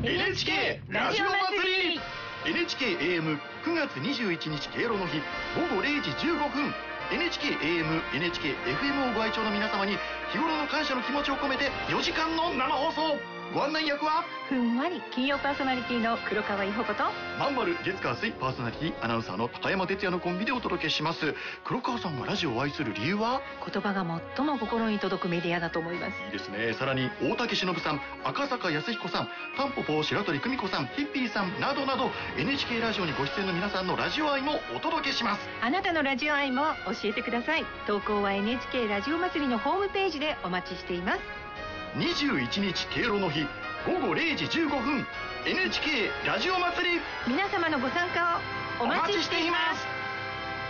NHK ラジオ祭り。 NHKAM9 月21日敬老の日午後0時15分 NHKAM、NHKFM をご愛聴の皆様に日頃の感謝の気持ちを込めて4時間の生放送。ご案内役はふんわり金曜パーソナリティの黒川伊保子とまんまる月火水パーソナリティアナウンサーの高山哲也のコンビでお届けします。黒川さんがラジオを愛する理由は？ 言葉が最も心に届くメディアだと思います。 いいですね。さらに大竹しのぶさん、赤坂康彦さん、タンポポ白鳥久美子さん、ヒッピーさんなどなど NHK ラジオにご出演の皆さんのラジオ愛もお届けします。 あなたのラジオ愛も教えてください。投稿は NHK ラジオ祭りのホームページでお待ちしています。 21日敬老の日午後0時15分 NHK ラジオ祭り。 皆様のご参加をお待ちしています。